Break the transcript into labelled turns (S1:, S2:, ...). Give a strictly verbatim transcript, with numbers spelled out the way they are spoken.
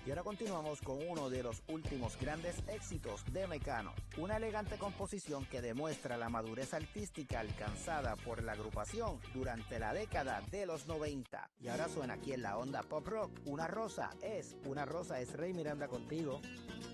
S1: Y ahora continuamos con uno de los últimos grandes éxitos de Mecano, una elegante composición que demuestra la madurez artística alcanzada por la agrupación durante la década de los noventa. Y ahora suena aquí en la onda pop rock, Una rosa es, una rosa es Rey Miranda contigo.